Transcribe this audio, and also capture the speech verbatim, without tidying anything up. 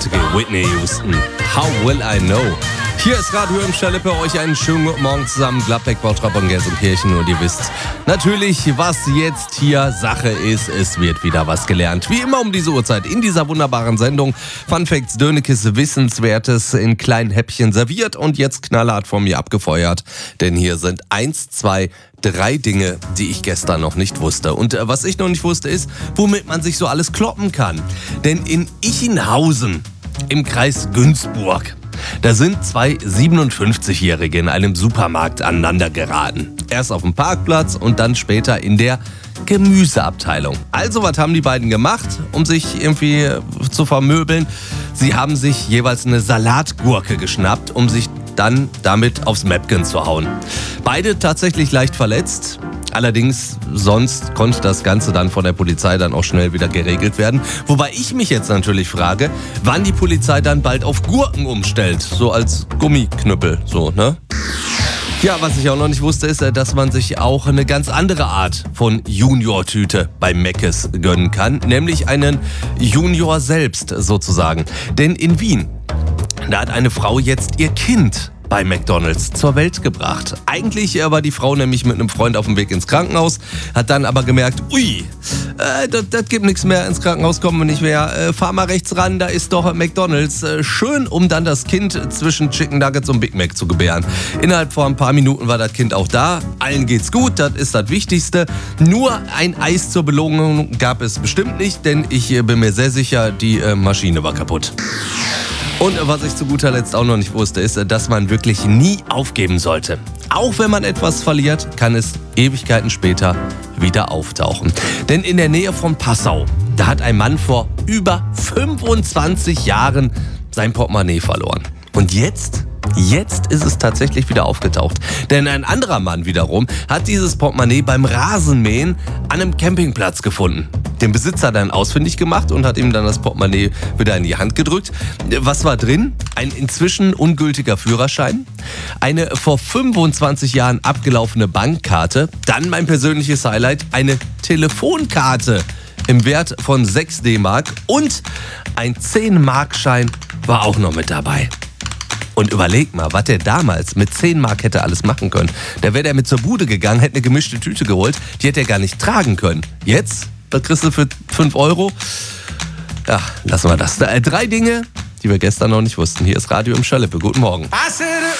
großartige Whitney Houston. How will I know? Hier ist Radio im Schalippe, euch einen schönen guten Morgen zusammen. Gladbeck, Bottrop und Gelsenkirchen. Und ihr wisst natürlich, was jetzt hier Sache ist. Es wird wieder was gelernt. Wie immer um diese Uhrzeit in dieser wunderbaren Sendung. Fun Facts, Dönekes, Wissenswertes in kleinen Häppchen serviert und jetzt knallhart von mir abgefeuert. Denn hier sind eins, zwei, drei Dinge, die ich gestern noch nicht wusste. Und äh, was ich noch nicht wusste, ist, womit man sich so alles kloppen kann. Denn in Ichenhausen im Kreis Günzburg, da sind zwei siebenundfünfzigjährige in einem Supermarkt aneinander geraten. Erst auf dem Parkplatz und dann später in der Gemüseabteilung. Also, was haben die beiden gemacht, um sich irgendwie zu vermöbeln? Sie haben sich jeweils eine Salatgurke geschnappt, um sich dann damit aufs Mäppchen zu hauen. Beide tatsächlich leicht verletzt. Allerdings, sonst konnte das Ganze dann von der Polizei dann auch schnell wieder geregelt werden. Wobei ich mich jetzt natürlich frage, wann die Polizei dann bald auf Gurken umstellt. So als Gummiknüppel, so, ne? Ja, was ich auch noch nicht wusste, ist, dass man sich auch eine ganz andere Art von Junior-Tüte bei Meckes gönnen kann. Nämlich einen Junior selbst sozusagen. Denn in Wien, da hat eine Frau jetzt ihr Kind bei McDonald's zur Welt gebracht. Eigentlich war die Frau nämlich mit einem Freund auf dem Weg ins Krankenhaus, hat dann aber gemerkt, ui, äh, das, das gibt nichts mehr, ins Krankenhaus kommen wir nicht mehr, äh, fahr mal rechts ran, da ist doch McDonald's. Äh, schön, um dann das Kind zwischen Chicken Nuggets und Big Mac zu gebären. Innerhalb von ein paar Minuten war das Kind auch da, allen geht's gut, das ist das Wichtigste. Nur ein Eis zur Belohnung gab es bestimmt nicht, denn ich äh, bin mir sehr sicher, die äh, Maschine war kaputt. Und was ich zu guter Letzt auch noch nicht wusste, ist, dass man wirklich nie aufgeben sollte. Auch wenn man etwas verliert, kann es Ewigkeiten später wieder auftauchen. Denn in der Nähe von Passau, da hat ein Mann vor über fünfundzwanzig Jahren sein Portemonnaie verloren. Und jetzt? Jetzt ist es tatsächlich wieder aufgetaucht. Denn ein anderer Mann wiederum hat dieses Portemonnaie beim Rasenmähen an einem Campingplatz gefunden. Den Besitzer dann ausfindig gemacht und hat ihm dann das Portemonnaie wieder in die Hand gedrückt. Was war drin? Ein inzwischen ungültiger Führerschein, eine vor fünfundzwanzig Jahren abgelaufene Bankkarte, dann mein persönliches Highlight, eine Telefonkarte im Wert von sechs D-Mark und ein zehn-Mark-Schein war auch noch mit dabei. Und überleg mal, was der damals mit zehn Mark hätte alles machen können. Da wäre der mit zur Bude gegangen, hätte eine gemischte Tüte geholt, die hätte er gar nicht tragen können. Jetzt? Das kriegst du für fünf Euro. Ja, lassen wir das. Drei Dinge, die wir gestern noch nicht wussten. Hier ist Radio im Schalippe. Guten Morgen.